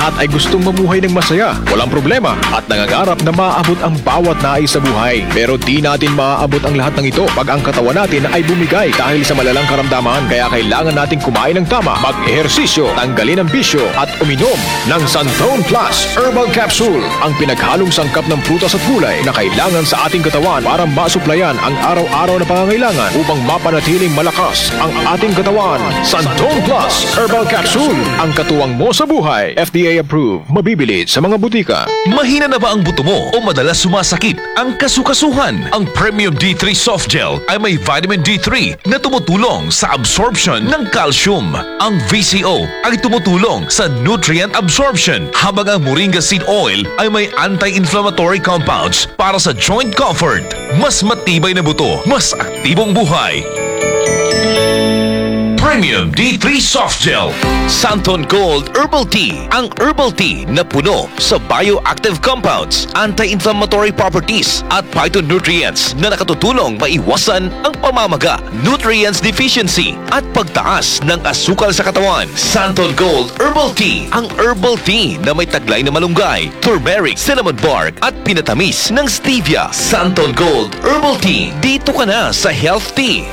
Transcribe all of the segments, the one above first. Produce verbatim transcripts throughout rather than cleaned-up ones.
at ay gustong mamuhay ng masaya, walang problema at nangangarap na maaabot ang bawat nais sa buhay. Pero di natin maaabot ang lahat ng ito pag ang katawan natin ay bumigay dahil sa malalang karamdaman. Kaya kailangan natin kumain ng tama, mag-ehersisyo, tanggalin ang bisyo at uminom ng Santon Plus Herbal Capsule, ang pinaghalong sangkap ng prutas at gulay na kailangan sa ating katawan para masuplayan ang araw-araw na pangangailangan upang mapanatiling malakas ang ating katawan. Santon Plus Herbal Capsule, ang katuwang mo sa buhay. F D A approved. Mabibili sa mga butika. Mahina na ba ang buto mo o madalas sumasakit ang kasukasuhan? Ang Premium D three Soft Gel ay may vitamin D three na tumutulong sa absorption ng calcium. Ang V C O ay tumutulong sa nutrient absorption, habang ang Moringa Seed Oil ay may anti-inflammatory compounds para sa joint comfort. Mas matibay na buto, mas aktibong buhay. Premium D three Soft Gel. Santon Gold Herbal Tea. Ang herbal tea na puno sa bioactive compounds, anti-inflammatory properties at phytonutrients na nakatutulong maiwasan ang pamamaga, nutrients deficiency at pagtaas ng asukal sa katawan. Santon Gold Herbal Tea. Ang herbal tea na may taglay na malunggay, turmeric, cinnamon bark at pinatamis ng stevia. Santon Gold Herbal Tea. Dito ka na sa Health Tea.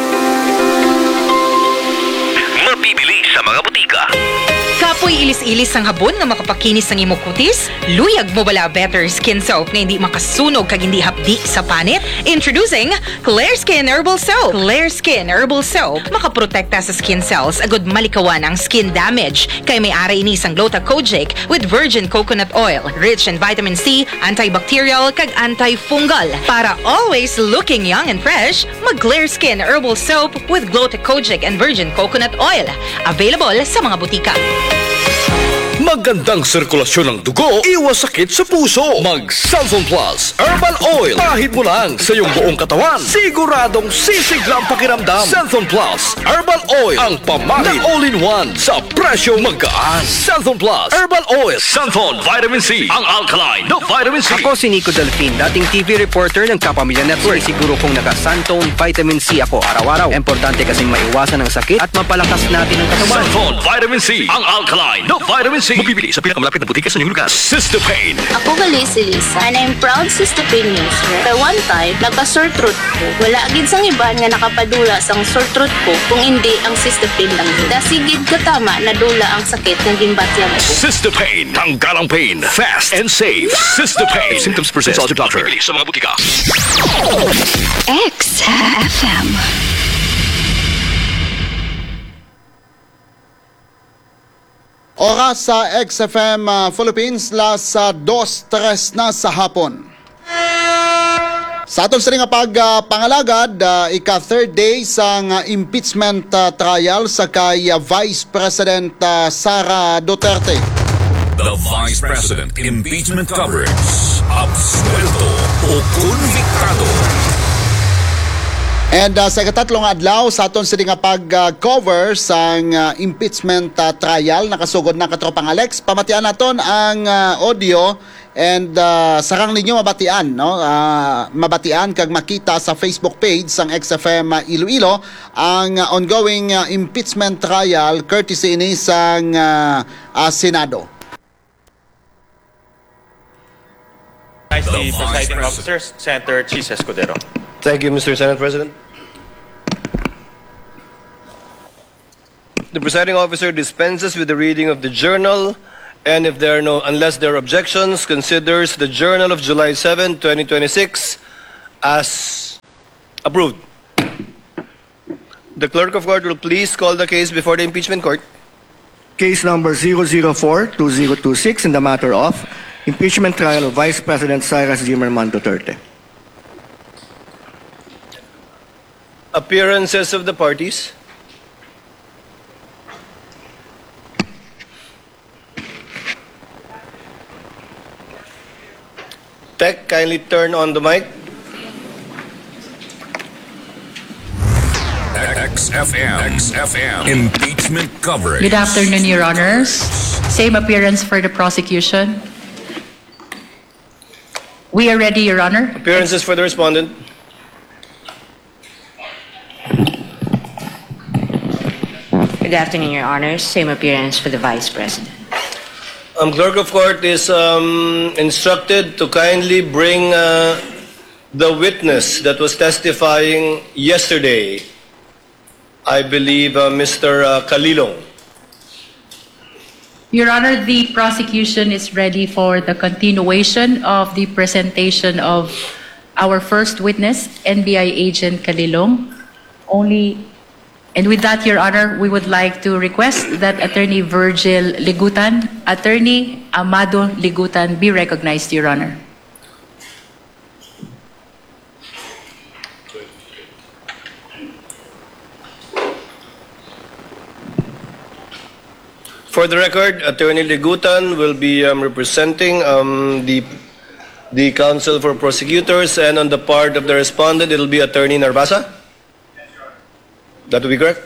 Mabibili sa mga butika. Kapoy ilis-ilis ang habon nga makapakinis ng imong kutis? Luyag mo bala Better Skin Soap na hindi makasunog kag hindi hapdi sa panit? Introducing Clear Skin Herbal Soap. Clear Skin Herbal Soap makaprotekta sa skin cells agud malikawan ang skin damage. Kay may ara ini sang Gluta-Kojic with virgin coconut oil, rich in vitamin C, antibacterial kag antifungal. Para always looking young and fresh, mag Clear Skin Herbal Soap with Gluta-Kojic and virgin coconut oil. Available sa mga butika. Magandang sirkulasyon ng dugo, iwas sakit sa puso. Mag Santon Plus Herbal Oil. Pahid mo lang sa iyong buong katawan, siguradong sisiglang pakiramdam. Santon Plus Herbal Oil, ang pamahid na all-in-one sa presyong magkaan. Santon Plus Herbal Oil. Santon Vitamin C, ang alkaline na vitamin C. Ako si Nico Delfin, dating T V reporter ng Kapamilya Network. Siguro kong naka-Santon Vitamin C ako araw-araw. Importante kasing maiwasan ang sakit at mapalakas natin ang katawan. Santon Vitamin C, ang alkaline na vitamin C. Mabibili sa pinakamalapit na butika sa inyong lugar. Cystopain. Ako gali si Lisa, and I'm proud Cystopain user. Pero one time, nagka-sore throat ko. Wala agad sang iban nga nakapadula sang sore throat ko kung hindi ang Cystopain lang yun. Dasigid katama na dula ang sakit ng gimbatyang ko. Cystopain. Tanggal ang pain. Fast and safe. Cystopain. Symptoms persist. Consult your doctor. Mabibili sa mga butika. X F M. Oras sa X F M uh, Philippines, las uh, dos tres na sa hapon. Sa atong sa nga pag uh, pangalagad, uh, ika-third day sa uh, impeachment uh, trial sa kay uh, Vice President uh, Sara Duterte. The Vice President Impeachment Coverage. Absuelto o konviktado. And uh, sa ikatatlong adlaw sa aton sa nga pag-cover uh, sa uh, impeachment uh, trial, nakasugod na katropang Alex. Pamatian naton ang uh, audio and uh, sarang ninyo mabatian, no? Uh, mabatian kag makita sa Facebook page sang X F M uh, Iloilo ang uh, ongoing uh, impeachment trial courtesy ini sang uh, uh, Senado. The presiding officer, Senator Chis Escudero. Thank you, Mister Senate President. The presiding officer dispenses with the reading of the journal, and if there are no, unless there are objections, considers the journal of July seventh, twenty twenty-six as approved. The clerk of court will please call the case before the impeachment court. Case number zero zero four two zero two six in the matter of impeachment trial of Vice President Cyrus Zimmerman Duterte. Appearances of the parties. Tech, kindly turn on the mic. X F M. X F M. Impeachment coverage. Good afternoon, Your Honors. Same appearance for the prosecution. We are ready, Your Honor. Appearances for the respondent. Good afternoon, Your Honors. Same appearance for the Vice President. Um, clerk of court is um, instructed to kindly bring uh, the witness that was testifying yesterday, I believe uh, Mister Uh, Kalilong. Your Honor, the prosecution is ready for the continuation of the presentation of our first witness, N B I Agent Kalilong. Only, and with that, Your Honor, we would like to request that Attorney Virgil Ligutan, Attorney Amado Ligutan be recognized, Your Honor. For the record, Attorney Ligutan will be um, representing um, the the counsel for prosecutors, and on the part of the respondent, it will be Attorney Narvasa. That would be correct.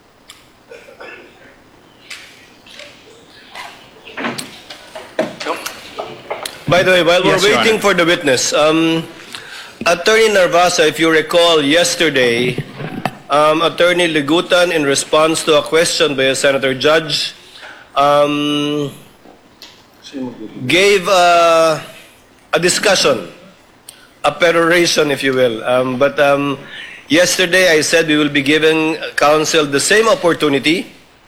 By the way, while we're Yes, Your waiting Honor. for the witness, um, Attorney Narvasa, if you recall yesterday, um, Attorney Ligutan, in response to a question by a senator judge, um, gave uh, a discussion, a peroration, if you will. Um, but um, yesterday I said we will be giving counsel the same opportunity.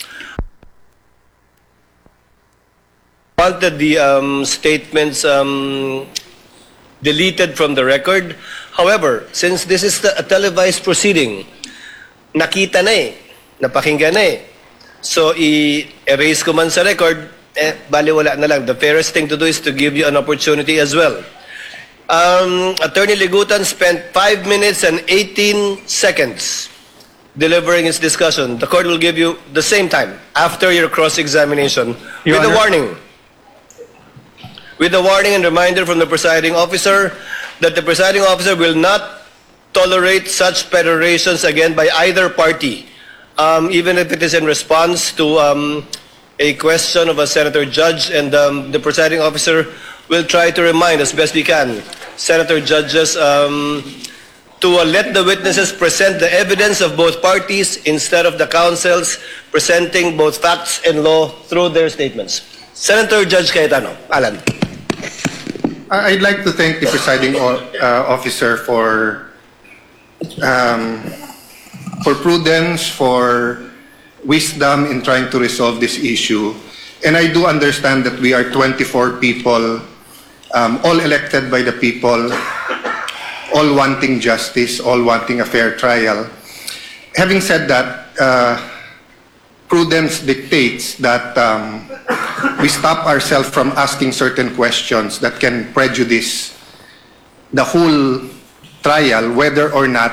Wanted the um, statements um, deleted from the record. However, since this is the, a televised proceeding, nakita na eh, napakinggan na eh. So, i-erase ko man sa record, eh, baliwala na lang. The fairest thing to do is to give you an opportunity as well. Um, Attorney Ligutan spent five minutes and eighteen seconds delivering his discussion. The court will give you the same time after your cross-examination Your with a Honor. warning. With a warning and reminder from the presiding officer that the presiding officer will not tolerate such perorations again by either party, um, even if it is in response to um, a question of a senator judge, and um, the presiding officer will try to remind as best we can senator judges um, to uh, let the witnesses present the evidence of both parties instead of the counsels presenting both facts and law through their statements. Senator Judge Cayetano, Alan. I'd like to thank the presiding o- uh, officer for um, for prudence, for wisdom in trying to resolve this issue. And I do understand that we are twenty-four people, um, all elected by the people, all wanting justice, all wanting a fair trial. Having said that, uh, prudence dictates that um, we stop ourselves from asking certain questions that can prejudice the whole trial, whether or not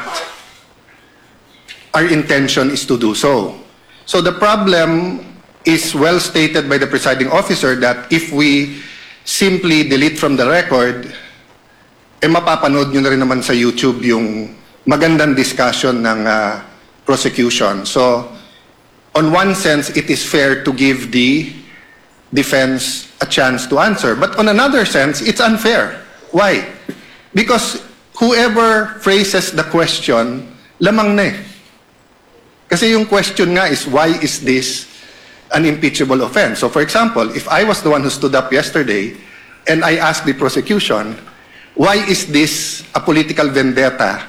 our intention is to do so. So the problem is well stated by the presiding officer that if we simply delete from the record, eh mapapanood nyo na rin naman sa YouTube yung magandang discussion ng uh, prosecution. So, on one sense, it is fair to give the defense a chance to answer. But on another sense, it's unfair. Why? Because whoever phrases the question, lamang na eh. Kasi yung question nga is, why is this an impeachable offense? So for example, if I was the one who stood up yesterday and I asked the prosecution, why is this a political vendetta?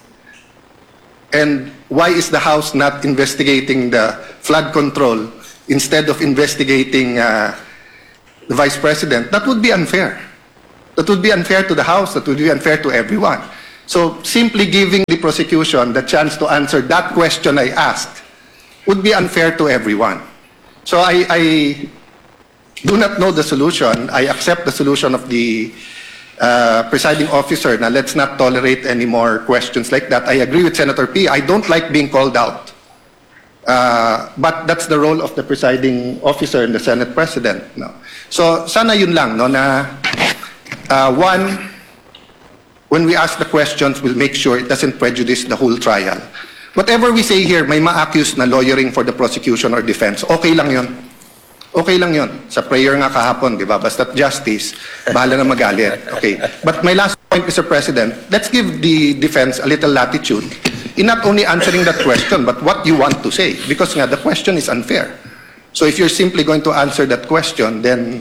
And why is the House not investigating the flood control instead of investigating uh, the Vice President? That would be unfair. That would be unfair to the House. That would be unfair to everyone. So simply giving the prosecution the chance to answer that question I asked would be unfair to everyone. So I, I do not know the solution. I accept the solution of the uh, presiding officer. Now let's not tolerate any more questions like that. I agree with Senator P. I don't like being called out. Uh, but that's the role of the presiding officer and the Senate President. No? So sana yun lang, no, na uh, one, when we ask the questions, we'll make sure it doesn't prejudice the whole trial. Whatever we say here, may ma-accuse na lawyering for the prosecution or defense, okay lang yun. Okay lang yun. Sa prayer nga kahapon, di ba? Basta't justice, bahala na magalit. Okay. But my last point, Mister President, let's give the defense a little latitude in not only answering that question, but what you want to say. Because nga, the question is unfair. So if you're simply going to answer that question, then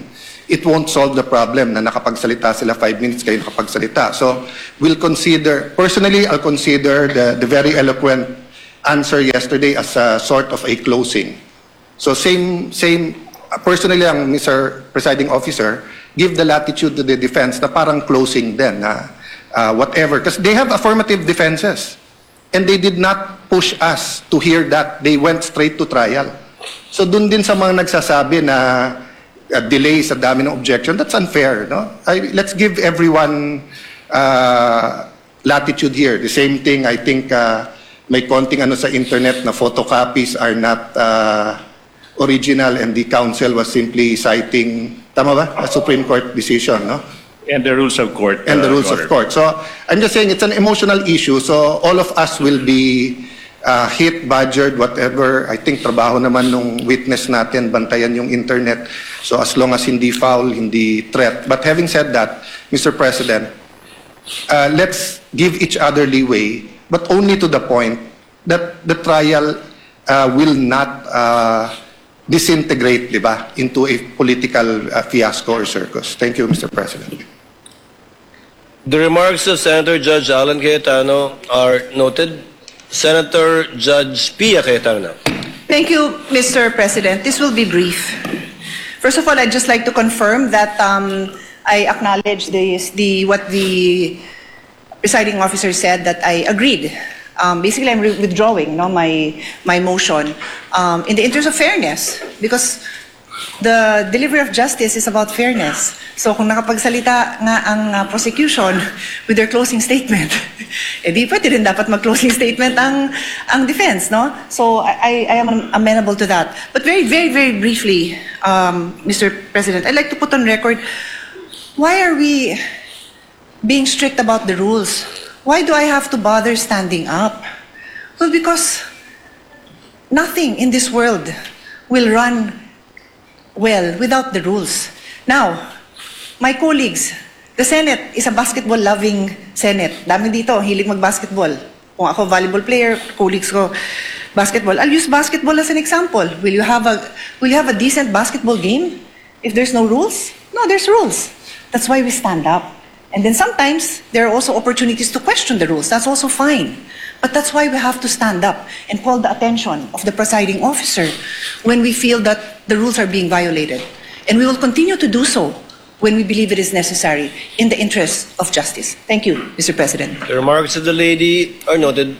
it won't solve the problem na nakapagsalita sila five minutes, kayo nakapagsalita. So we'll consider, personally, I'll consider the, the very eloquent answer yesterday as a sort of a closing. So same, same, personally ang Mister Presiding Officer, give the latitude to the defense na parang closing din, na uh, whatever. Because they have affirmative defenses. And they did not push us to hear that. They went straight to trial. So dun din sa mga nagsasabi na uh, delay sa dami ng objection, that's unfair. No? I, let's give everyone uh, latitude here. The same thing, I think, uh, may konting ano sa internet na photocopies are not uh, original and the counsel was simply citing, tama ba? A Supreme Court decision, no? And the rules of court. And the uh, rules Your of court. So I'm just saying it's an emotional issue. So all of us will be uh, hit, badgered, whatever. I think trabaho naman nung witness natin, bantayan yung internet. So as long as hindi foul, hindi threat. But having said that, Mister President, uh, let's give each other leeway, but only to the point that the trial uh, will not uh, disintegrate, di ba, into a political uh, fiasco or circus. Thank you, Mister President. The remarks of Senator Judge Alan Cayetano are noted. Senator Judge Pia Cayetano. Thank you, Mister President. This will be brief. First of all, I'd just like to confirm that um, I acknowledge this, the, what the presiding officer said, that I agreed. Um, basically, I'm withdrawing no, my, my motion um, in the interest of fairness, because the delivery of justice is about fairness. So kung nakapagsalita nga ang uh, prosecution with their closing statement, eh di pwede rin dapat mag-closing statement ang, ang defense, no? So I, I am amenable to that. But very, very, very briefly, um, Mister President, I'd like to put on record, why are we being strict about the rules? Why do I have to bother standing up? Well, because nothing in this world will run well without the rules. Now, my colleagues, the Senate is a basketball-loving Senate. Dami dito, hilig mag-basketball. Kung ako volleyball player, colleagues ko basketball. I'll use basketball as an example. Will you have a will you have a decent basketball game if there's no rules? No, there's rules. That's why we stand up. And then sometimes there are also opportunities to question the rules. That's also fine. But that's why we have to stand up and call the attention of the presiding officer when we feel that the rules are being violated. And we will continue to do so when we believe it is necessary in the interest of justice. Thank you, Mister President. The remarks of the lady are noted.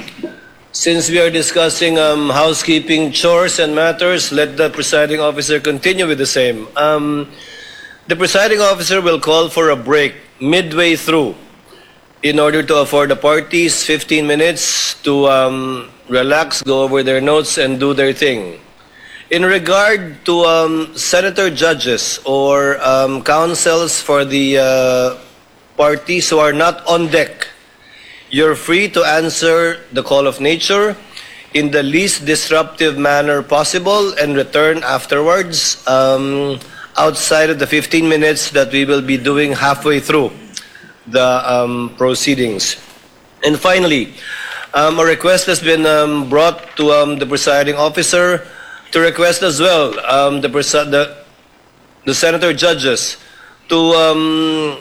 Since we are discussing um, housekeeping chores and matters, let the presiding officer continue with the same. Um, the presiding officer will call for a break midway through in order to afford the parties fifteen minutes to um, relax, go over their notes, and do their thing. In regard to um, senator judges or um, counsels for the uh, parties who are not on deck, you're free to answer the call of nature in the least disruptive manner possible and return afterwards um, outside of the fifteen minutes that we will be doing halfway through the um, proceedings. And finally, um, a request has been um, brought to um, the presiding officer to request as well um, the, the, the senator judges to um,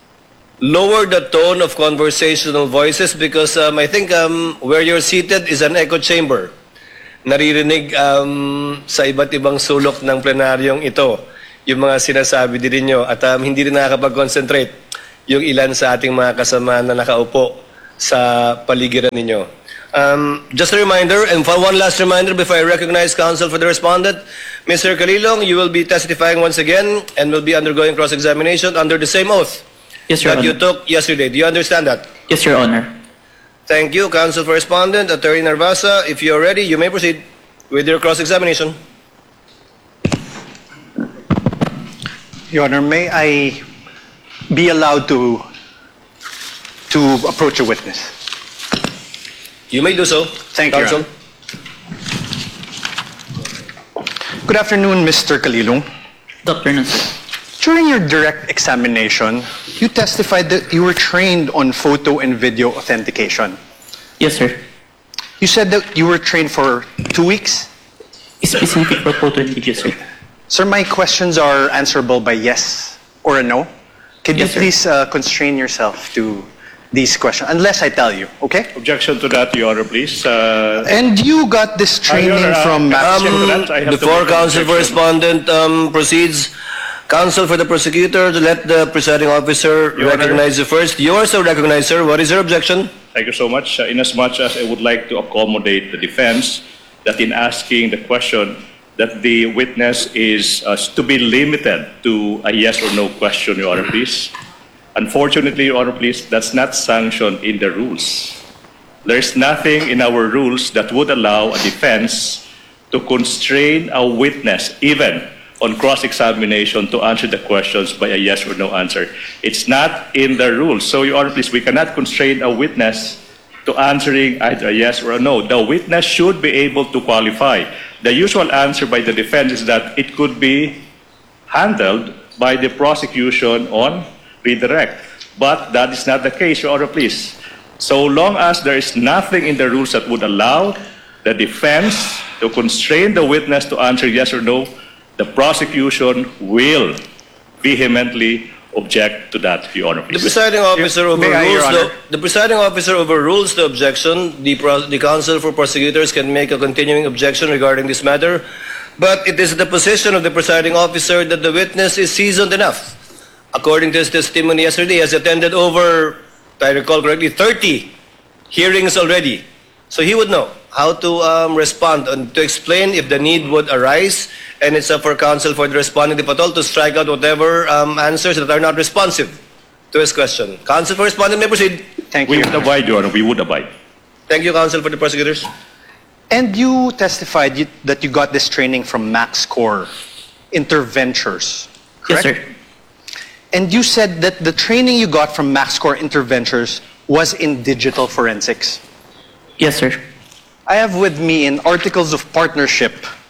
lower the tone of conversational voices because um, I think um, where you're seated is an echo chamber. Naririnig um, sa iba't ibang sulok ng plenaryong ito yung mga sinasabi din ninyo at um, hindi rin nakakapag-concentrate yung ilan sa ating mga kasama na nakaupo sa paligiran ninyo. Um, just a reminder, and for one last reminder before I recognize counsel for the respondent, Mister Calilong, you will be testifying once again and will be undergoing cross-examination under the same oath Yes, Your that Honor. you took yesterday. Do you understand that? Yes, Your Honor. Thank you, counsel for respondent. Attorney Narvasa, if you are ready, you may proceed with your cross-examination. Your Honor, may I be allowed to to approach a witness? You may do so. Thank you, Your counsel. Honor. Good afternoon, Mister Calilong. Good afternoon, sir. During your direct examination, you testified that you were trained on photo and video authentication. Yes, sir. You said that you were trained for two weeks? Specific for photo and video, sir. Sir, my questions are answerable by yes or a no. Can Yes, sir. you please uh, constrain yourself to these questions, unless I tell you, okay? Objection to that, Your Honor, please. Uh, And you got this training Your Honor, from uh, Max. Objection to that. I have to Before make an counsel for objection. respondent um, proceeds, counsel for the prosecutor to let the presiding officer Your Honor. recognize you first. You are so recognized, sir. What is your objection? Thank you so much. Uh, inasmuch as I would like to accommodate the defense that in asking the question that the witness is uh, to be limited to a yes or no question, Your Honor, please. Unfortunately, Your Honor, please, that's not sanctioned in the rules. There's nothing in our rules that would allow a defense to constrain a witness, even on cross-examination, to answer the questions by a yes or no answer. It's not in the rules. So, Your Honor, please, we cannot constrain a witness to answering either a yes or a no. The witness should be able to qualify. The usual answer by the defense is that it could be handled by the prosecution on redirect. But that is not the case, Your Honor, please. So long as there is nothing in the rules that would allow the defense to constrain the witness to answer yes or no, the prosecution will vehemently object to that, Your Honor, The please. presiding officer May I, Your overrules the, Honor? the presiding officer overrules the objection. The, pro, the counsel for prosecutors can make a continuing objection regarding this matter, but it is the position of the presiding officer that the witness is seasoned enough. According to his testimony yesterday, he has attended over, if I recall correctly, thirty hearings already. So he would know how to um, respond and to explain if the need would arise, and it's up for counsel for the responding if at all to strike out whatever um, answers that are not responsive to his question. Counsel for respondent may proceed. Thank We you. would abide, Your Honor. We would abide. Thank you, counsel for the prosecutors. And you testified you, that you got this training from MaxCore Interventures, Yes, correct? sir. And you said that the training you got from MaxCore Interventures was in digital forensics. Yes, sir. I have with me in Articles of Partnership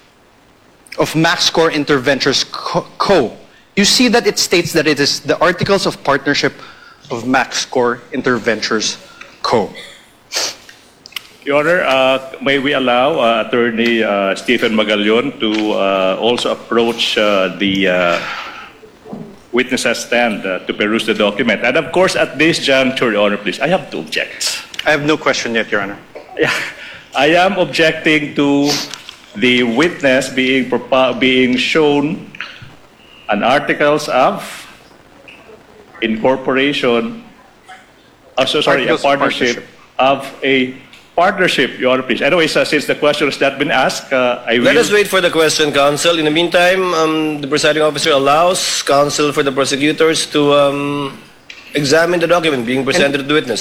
of MaxCore Interventures Co. Co. You see that it states that it is the Articles of Partnership of MaxCore Interventures Co. Your Honor, uh, may we allow uh, Attorney uh, Stephen Magallon to uh, also approach uh, the uh, witness stand uh, to peruse the document. And of course, at this juncture, Your Honor, please, I have to object. I have no question yet, Your Honor. Yeah, I am objecting to the witness being propo- being shown an articles of incorporation, uh, so sorry, Articles a of partnership, partnership. of a partnership, Your Honor, please. Anyways, uh, since the question has not been asked, uh, I will... Let us wait for the question, counsel. In the meantime, um, the presiding officer allows counsel for the prosecutors to um, examine the document being presented to the witness.